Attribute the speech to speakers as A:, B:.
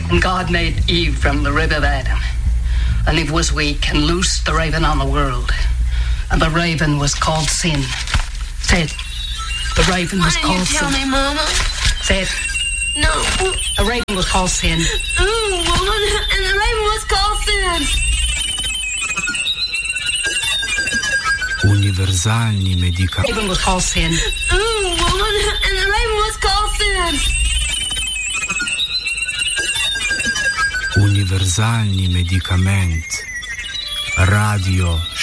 A: And God made Eve from the rib of Adam. And Eve was weak and loosed the raven on the world. And the raven was called sin. Say it. The raven was called sin.
B: Tell me, Mama.
A: Say it.
B: No.
A: The raven was called sin.
B: Woman, and the raven was called sin.
C: Uniwersalni medicament.
A: Raven was called sin.
B: Woman, and the raven was called sin.
C: Uniwersalni medicament. Radio